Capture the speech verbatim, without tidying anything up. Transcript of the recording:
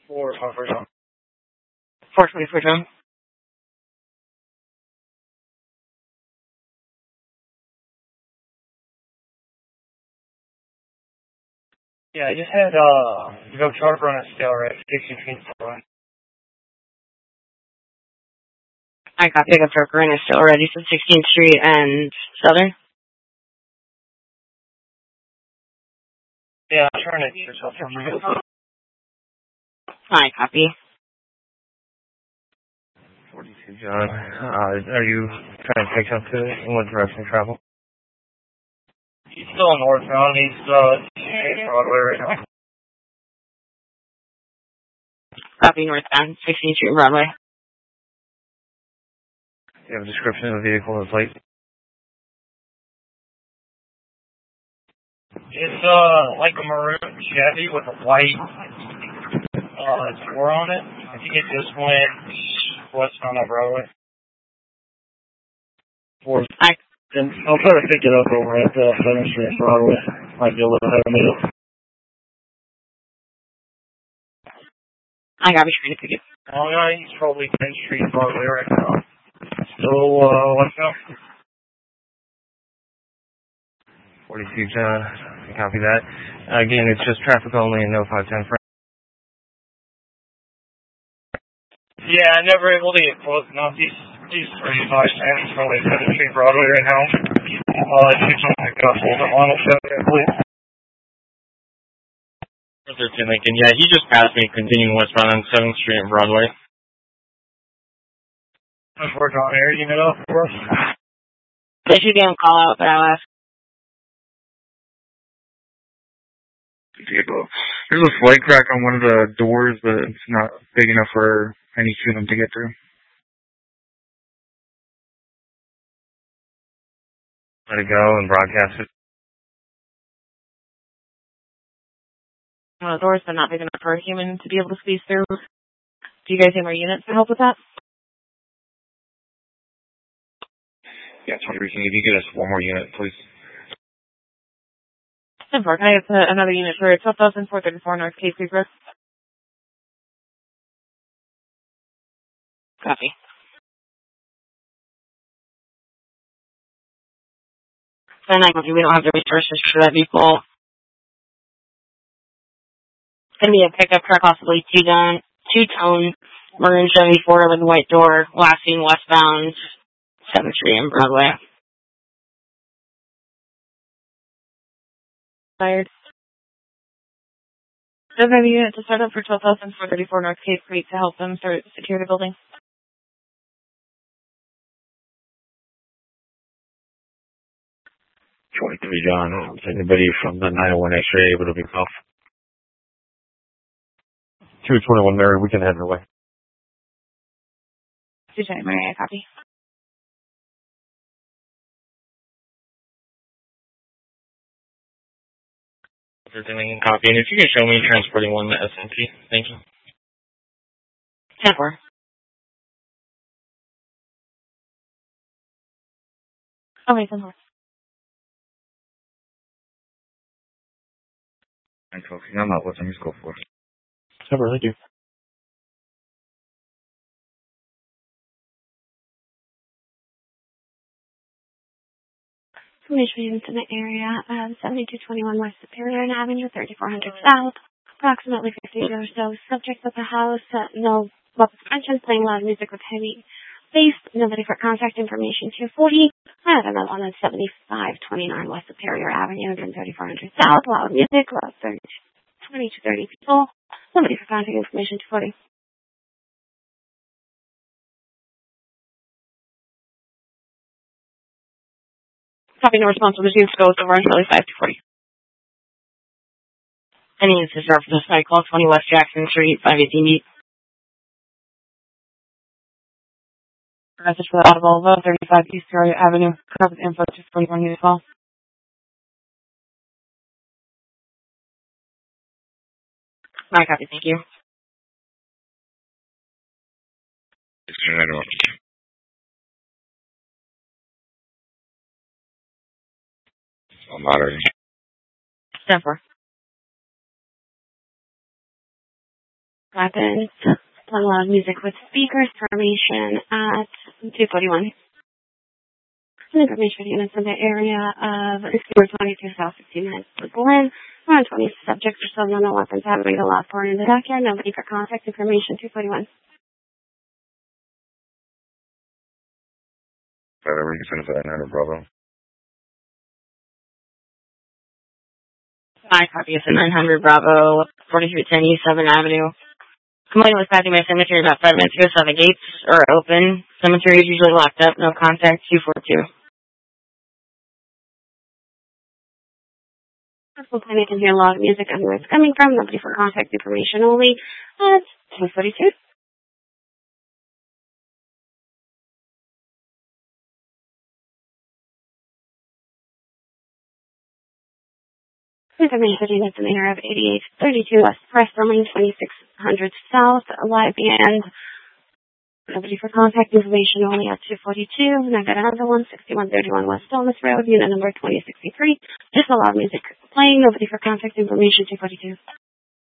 Four twenty-four John. four twenty-four John. Yeah, I just had uh no charter on a still right, sixteen feet away. I got pickup truck runner still ready for sixteenth Street and Southern. Yeah, I'm trying to get yourself from me. I copy. forty-two John. Uh, are you trying to pick up to it? In what direction travel? He's still northbound. He's uh Broadway right now. Copy northbound, sixteenth Street and Broadway. Do you have a description of the vehicle and plate? It's uh like a maroon Chevy with a white uh door on it. I think it just went west on that Broadway. Four. I Then I'll try to pick it up over at uh, seventh Street and Broadway. Might be a little ahead of me. I got to be trying to pick it. Oh yeah, he's probably tenth Street and Broadway right now. So uh, what's up? forty-two John. Copy that. Uh, again, it's just traffic only and no five ten frame. Yeah, I'm never able to get close enough. These these three five tens probably seventh Street Broadway right now. Uh, it's something like that. Hold on, I'll show you, please. thirteen Lincoln. Yeah, he just passed me continuing westbound on seventh Street and Broadway. Let's work on air, you know, for us. They should get him call out, but I'll ask. There's a flake crack on one of the doors, but it's not big enough for any human to get through. Let it go and broadcast it. One of the doors, but not big enough for a human to be able to squeeze through. Do you guys have more units to help with that? Yeah, twenty-three, can you get us one more unit, please? ten four, can I get uh, another unit for twelve thousand four hundred thirty-four North Cave Creek Road? Copy. Then I we don't have the resources for that vehicle. It's going to be a pickup truck, possibly two-tone, two-tone maroon seventy-four with a white door, last seen westbound, seventh Street and Broadway. Fired. Does have a unit to start up for twelve thousand four hundred thirty-four North Cave Creek to help them start secure the building? twenty-three, John. Is anybody from the nine oh one X-ray able to be off? two twenty-one, Mary, we can head our way. two twenty, Mary, I copy. Everything I can copy. And if you can show me transporting one to S M T, thank you. ten four. Okay, ten four. I'm focusing on that. What's on your scope for? ten four, thank you. Information in the area of seventy-two twenty-one West Superior Avenue, thirty-four hundred South, approximately fifty or so. Subject of the house, uh, no weapons mentioned, playing loud music with heavy bass, nobody for contact information, two forty. I have another one at seventy-five twenty-nine West Superior Avenue, again thirty-four hundred South, loud music, about thirty, twenty to thirty people, nobody for contact information, two forty. Copy, no response. The Zeus goes over on Charlie five two forty. Any instances are for the site, call twenty West Jackson Street, five eighteen Beat. Message for the Audible, thirty-five East Peoria Avenue, Carpet Info, two forty-one unit call. My copy, thank you. I'm monitoring. ten four. weapons, playing loud music with speakers, formation at two forty-one. Information units in the area of Sewer twenty-two South sixty-nine Berlin. Around twenty subjects or so, no weapons having a lot for in the backyard. Nobody for contact information two forty-one. Whatever, you finish that nine hundred Bravo. My copy is nine hundred Bravo, forty-three ten East seventh Avenue. Complaint was passing by cemetery about five minutes ago, so the gates are open. Cemetery is usually locked up. No contact, two forty-two. Complaint, you can hear a lot of music and where it's coming from. Nobody for contact information only. At two forty-two. Information units in the area of eighty-eight thirty-two West Press, Lane twenty-six hundred South, live and nobody for contact information only at two forty-two. And I got another one, sixty-one thirty-one West Thomas Road, unit number twenty sixty-three. Just a loud music playing, nobody for contact information two forty-two.